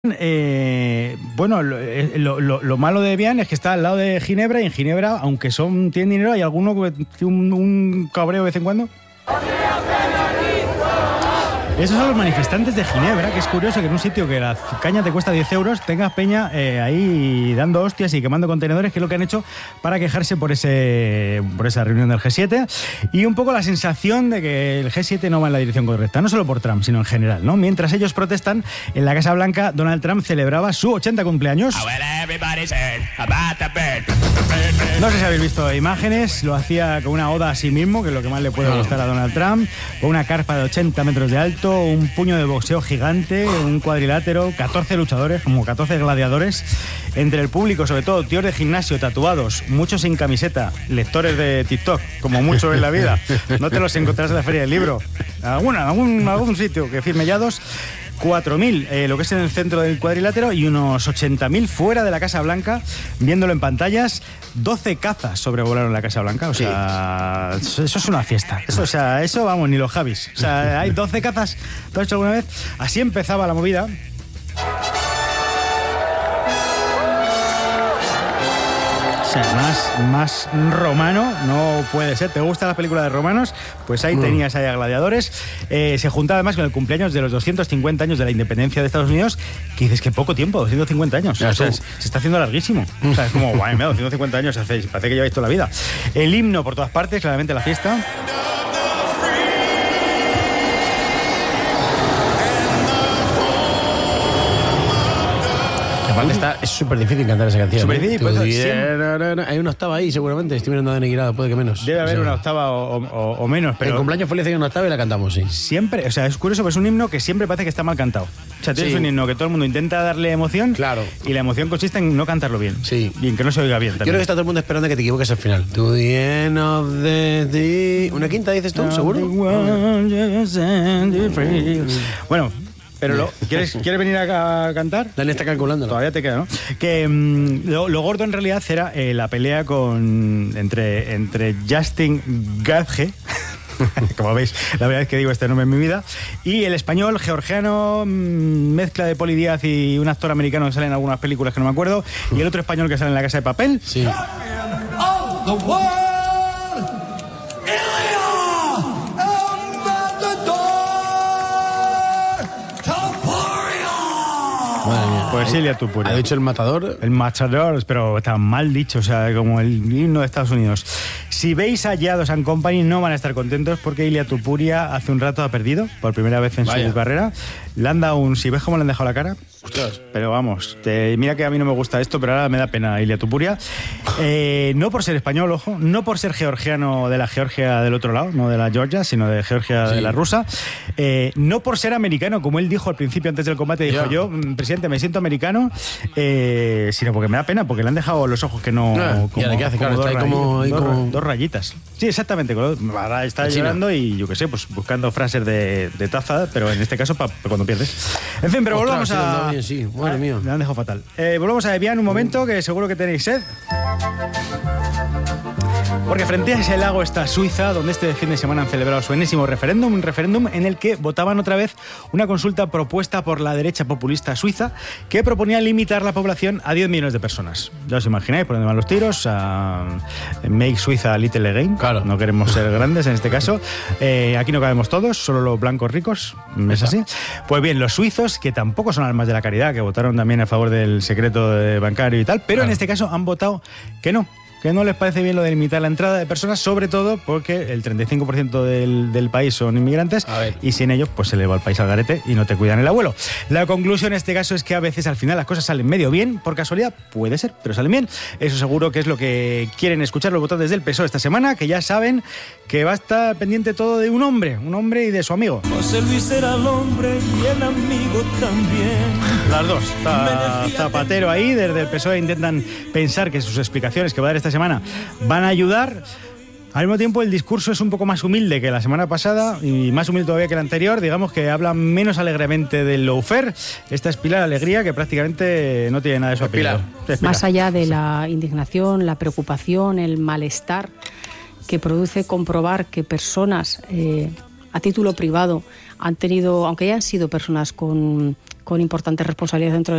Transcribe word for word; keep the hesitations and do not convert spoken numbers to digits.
Eh, bueno, lo, lo, lo malo de Evian es que está al lado de Ginebra, y en Ginebra, aunque son tienen dinero, hay alguno que tiene un, un cabreo de vez en cuando. Esos son los manifestantes de Ginebra, que es curioso que en un sitio que la caña te cuesta diez euros tengas peña eh, ahí dando hostias y quemando contenedores, que es lo que han hecho para quejarse por ese por esa reunión del G siete, y un poco la sensación de que el G siete no va en la dirección correcta, no solo por Trump, sino en general, ¿no? Mientras ellos protestan, en la Casa Blanca, Donald Trump celebraba su ochenta cumpleaños. No sé si habéis visto imágenes, lo hacía con una oda a sí mismo, que es lo que más le puede gustar a Donald Trump, con una carpa de ochenta metros de alto, un puño de boxeo gigante, un cuadrilátero, catorce luchadores, como catorce gladiadores, entre el público, sobre todo tíos de gimnasio, tatuados, muchos sin camiseta, lectores de TikTok, como muchos en la vida. No te los encontrarás en la Feria del Libro. Alguna, algún, algún sitio que firmellados. cuatro mil, eh, lo que es en el centro del cuadrilátero, y unos ochenta mil fuera de la Casa Blanca, viéndolo en pantallas. doce cazas sobrevolaron la Casa Blanca, o sea, sí. Eso es una fiesta. Eso, o sea, eso, vamos, ni los Javis. O sea, hay doce cazas, ¿lo has hecho alguna vez? Así empezaba la movida. O sea, más, más romano no puede ser. ¿Te gustan las películas de romanos? Pues ahí mm. tenías ahí a gladiadores. Eh, se juntaba además con el cumpleaños de los doscientos cincuenta años de la independencia de Estados Unidos, que dices que poco tiempo, doscientos cincuenta años. O sea, se está haciendo larguísimo. O sea, es como, guay, mira, doscientos cincuenta años hacéis, parece que lleváis toda la vida. El himno por todas partes, claramente la fiesta. Aparte está, es súper difícil cantar esa canción. Súper difícil. ¿eh? Pues, hay una octava ahí, seguramente. Estoy mirando de Neguirada, puede que menos. Debe haber o sea, una octava o, o, o menos. Pero el cumpleaños feliz hay una octava y la cantamos, sí. Siempre, o sea, es curioso, pues es un himno que siempre parece que está mal cantado. O sea, tienes sí. un himno que todo el mundo intenta darle emoción. Claro. Y la emoción consiste en no cantarlo bien. Sí. Y en que no se oiga bien también. Yo creo que está todo el mundo esperando que te equivoques al final. To the end of the day. ¿Una quinta dices tú, seguro? Bueno. Pero lo, ¿quieres, ¿quieres venir a, a cantar? Dani está calculando. Todavía te queda, ¿no? Que um, lo, lo gordo en realidad era eh, la pelea con entre, entre Justin Gage, como veis, la verdad es que digo este nombre en mi vida, y el español georgiano, mezcla de Poli Díaz y un actor americano que sale en algunas películas que no me acuerdo, y el otro español que sale en La Casa de Papel. Sí. Pues Ilia Topuria. ¿Ha dicho el matador? El matador, pero está mal dicho, o sea, como el himno de Estados Unidos. Si veis a Yados and Company, no van a estar contentos porque Ilia Topuria hace un rato ha perdido, por primera vez en Vaya. su carrera. Le han dado un... Si ves cómo le han dejado la cara... Ostras. Pero vamos, te, mira que a mí no me gusta esto, pero ahora me da pena Ilia Topuria. Eh, no por ser español, ojo, no por ser georgiano de la Georgia del otro lado, no de la Georgia, sino de Georgia sí. de la rusa. Eh, no por ser americano, como él dijo al principio antes del combate, dijo yeah. yo, presidente, me siento americano, eh, sino porque me da pena, porque le han dejado los ojos que no... Ah, como, ¿qué hace? Claro, como, está dos, como, rayitas, como... Dos, dos rayitas. Sí, exactamente. Ahora está llorando y yo qué sé, pues buscando frases de, de taza, pero en este caso para cuando pierdes. En fin, pero Ostras, volvamos a... Bien, sí. Madre mía. Me han dejado fatal. Eh, volvemos a Evian un momento, que seguro que tenéis sed. Porque frente a ese lago está Suiza, donde este fin de semana han celebrado su enésimo referéndum, un referéndum en el que votaban otra vez una consulta propuesta por la derecha populista suiza que proponía limitar la población a diez millones de personas. Ya os imagináis por dónde van los tiros, a Make Suiza Little Again. Claro. No queremos ser grandes en este caso. Eh, aquí no cabemos todos, solo los blancos ricos. ¿Es así? Pues bien, los suizos, que tampoco son almas de la caridad, que votaron también a favor del secreto bancario y tal, pero claro. en este caso han votado que no. que no les parece bien lo de limitar la entrada de personas, sobre todo porque el treinta y cinco por ciento del, del país son inmigrantes y sin ellos pues se le va el país al garete y no te cuidan el abuelo. La conclusión en este caso es que a veces al final las cosas salen medio bien, por casualidad, puede ser, pero salen bien. Eso seguro que es lo que quieren escuchar los votantes del P S O E esta semana, que ya saben que va a estar pendiente todo de un hombre, un hombre y de su amigo. José Luis era el hombre y el amigo también. Las dos. Está Zapatero ahí, desde el P S O E intentan pensar que sus explicaciones que va a dar esta semana van a ayudar. Al mismo tiempo, el discurso es un poco más humilde que la semana pasada y más humilde todavía que el anterior. Digamos que habla menos alegremente del lawfare. Esta es Pilar Alegría, que prácticamente no tiene nada de su apellido. Más allá de la indignación, la preocupación, el malestar que produce comprobar que personas eh, a título privado han tenido, aunque hayan sido personas con... con con importantes responsabilidades dentro del